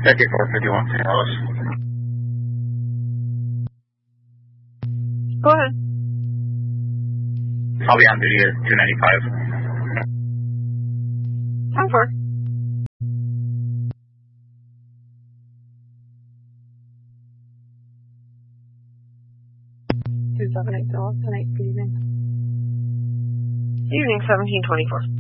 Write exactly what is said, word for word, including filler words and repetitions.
fifty-four fifty-one, Saint Louis. Go ahead. I'll be on duty at two ninety-five. ten four. two seven eight, Dallas, ten eight, good evening. Evening, seventeen twenty-four.